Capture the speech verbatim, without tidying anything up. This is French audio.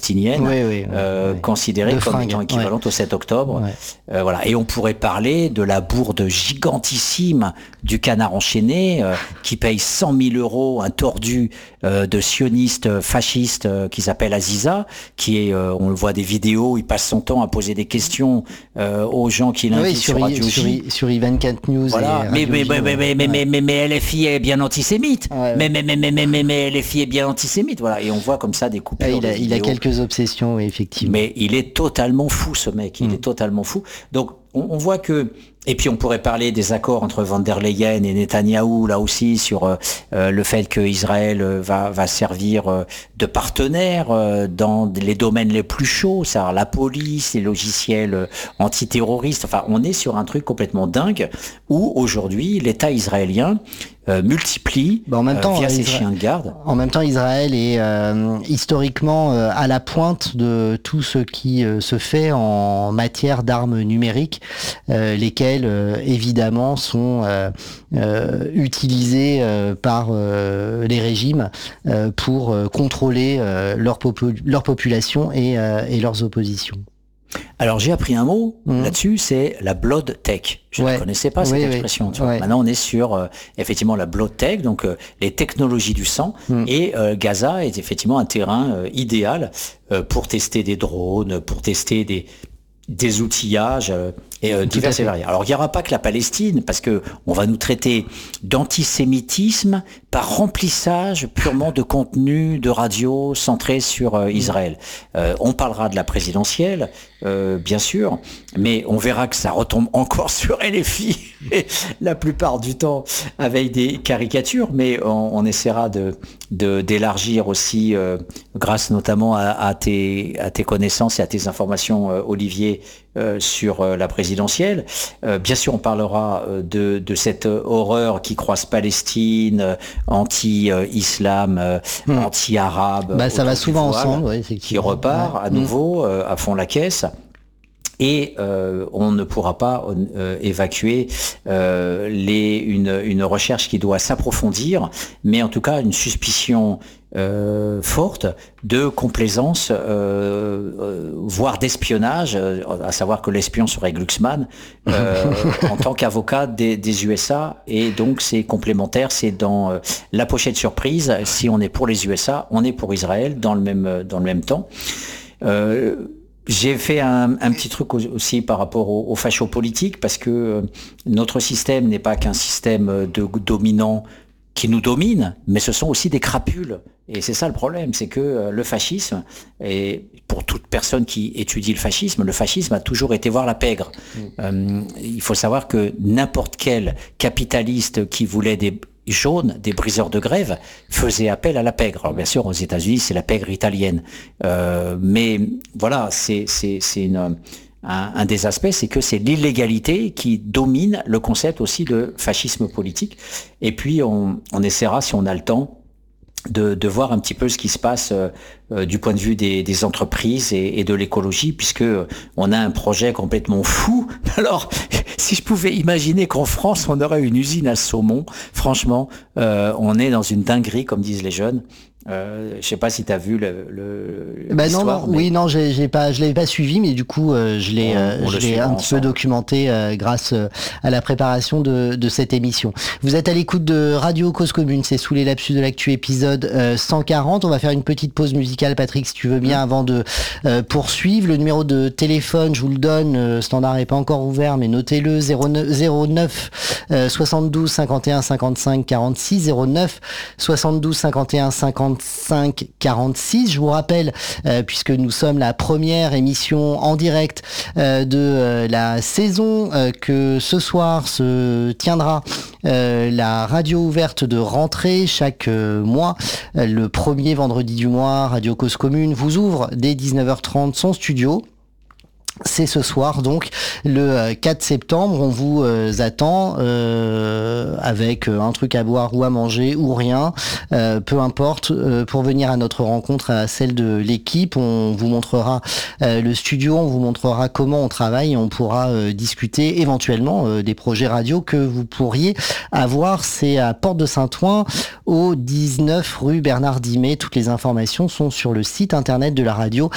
palestinienne, oui, oui, oui, euh, oui. considérée de comme fringues, étant équivalente ouais. au sept octobre. Ouais. Euh, voilà. Et on pourrait parler de la bourde gigantissime du Canard enchaîné, euh, qui paye cent mille euros un tordu euh, de sioniste fasciste euh, qui s'appelle Aziza, qui est, euh, on le voit des vidéos, il passe son temps à poser des questions euh, aux gens qu'il invite Oui, sur, sur Radio sur, J. sur I vingt-quatre News. Voilà. Et Mais, Radio mais, J, mais, mais, mais, mais, ouais. mais, mais L F I est bien antisémite. Ouais, ouais. Mais, mais, mais, mais, mais, mais, mais L F I est bien antisémite. Voilà. Et on voit comme ça des coupures. Ah, il, a, de il a vidéos. quelques obsessions, oui, effectivement. Mais il est totalement fou, ce mec. Il Mm. est totalement fou. Donc, on, on voit que... Et puis, on pourrait parler des accords entre Van der Leyen et Netanyahou, là aussi, sur euh, euh, le fait qu'Israël euh, va, va servir euh, de partenaire euh, dans les domaines les plus chauds, c'est-à-dire la police, les logiciels euh, antiterroristes. Enfin, on est sur un truc complètement dingue où, aujourd'hui, l'État israélien euh, multiplie Bah, en même temps, euh, via ses Isra- chiens de garde. En même temps, Israël est euh, historiquement euh, à la pointe de tout ce qui euh, se fait en matière d'armes numériques, euh, lesquelles euh, évidemment sont euh, euh, utilisées euh, par euh, les régimes euh, pour euh, contrôler euh, leur, popu- leur population et, euh, et leurs oppositions. Alors j'ai appris un mot Mhm. là-dessus, c'est la blood tech. Je ne Ouais. connaissais pas cette Oui, oui. expression. Tu vois. Ouais. Maintenant on est sur euh, effectivement la blood tech, donc euh, les technologies du sang. Mhm. Et euh, Gaza est effectivement un terrain euh, idéal euh, pour tester des drones, pour tester des des outillages euh, et euh, divers et variés. Alors il n'y aura pas que la Palestine, parce que on va nous traiter d'antisémitisme par remplissage purement de contenu de radio centré sur euh, Israël. Euh, on parlera de la présidentielle, euh, bien sûr, mais on verra que ça retombe encore sur L F I la plupart du temps avec des caricatures, mais on, on essaiera de, de d'élargir aussi, euh, grâce notamment à, à tes à tes connaissances et à tes informations, euh, Olivier, euh, sur euh, la présidentielle. Euh, bien sûr, on parlera euh, de, de cette euh, horreur qui croise Palestine, euh, anti-islam, euh, Hmm. anti-arabe. Bah, ça va autour du souvent voile, ensemble, ouais, qui effectivement. repart Ouais. à nouveau euh, à fond la caisse. Et euh, on ne pourra pas euh, évacuer euh, les, une, une recherche qui doit s'approfondir, mais en tout cas une suspicion euh, forte de complaisance, euh, euh, voire d'espionnage, euh, à savoir que l'espion serait Glucksmann, euh, en tant qu'avocat des, des U S A, et donc c'est complémentaire, c'est dans euh, la pochette surprise. Si on est pour les U S A, on est pour Israël dans le même, dans le même temps. Euh, J'ai fait un, un petit truc aussi par rapport au, au facho politique, parce que euh, notre système n'est pas qu'un système de dominant qui nous domine, mais ce sont aussi des crapules. Et c'est ça le problème, c'est que euh, le fascisme, et pour toute personne qui étudie le fascisme, le fascisme a toujours été voir la pègre. Mmh. Euh, il faut savoir que n'importe quel capitaliste qui voulait des jaunes, des briseurs de grève, faisait appel à la pègre. Alors bien sûr, aux États-Unis, c'est la pègre italienne. Euh, mais voilà, c'est, c'est, c'est une, un, un des aspects, c'est que c'est l'illégalité qui domine le concept aussi de fascisme politique. Et puis, on, on essaiera, si on a le temps, de, de voir un petit peu ce qui se passe euh, du point de vue des, des entreprises et, et de l'écologie, puisque on a un projet complètement fou. Alors, si je pouvais imaginer qu'en France, on aurait une usine à saumon, franchement, euh, on est dans une dinguerie, comme disent les jeunes. Euh, je sais pas si tu as vu le, le bah non, non mais... oui non j'ai, j'ai pas je l'avais pas suivi, mais du coup euh, je l'ai euh, je l'ai un petit peu documenté euh, grâce euh, à la préparation de, de cette émission. Vous êtes à l'écoute de Radio Cause Commune, c'est Sous les lapsus de l'actu, épisode euh, cent quarante. On va faire une petite pause musicale, Patrick, si tu veux bien, mmh. avant de euh, poursuivre. Le numéro de téléphone, je vous le donne, euh, standard n'est pas encore ouvert, mais notez-le: zéro neuf soixante-douze cinquante et un cinquante-cinq quarante-six, zéro neuf soixante-douze cinquante et un cinquante-cinq quarante-six. Je vous rappelle, euh, puisque nous sommes la première émission en direct euh, de euh, la saison, euh, que ce soir se tiendra euh, la radio ouverte de rentrée chaque euh, mois. Euh, le premier vendredi du mois, Radio Cause Commune vous ouvre dès dix-neuf heures trente son studio. C'est ce soir, donc le quatre septembre. On vous euh, attend euh, avec un truc à boire ou à manger ou rien, euh, peu importe, euh, pour venir à notre rencontre, à celle de l'équipe. On vous montrera euh, le studio, on vous montrera comment on travaille, et on pourra euh, discuter éventuellement euh, des projets radio que vous pourriez avoir. C'est à Porte de Saint-Ouen, au dix-neuf rue Bernard Dimet. Toutes les informations sont sur le site internet de la radio,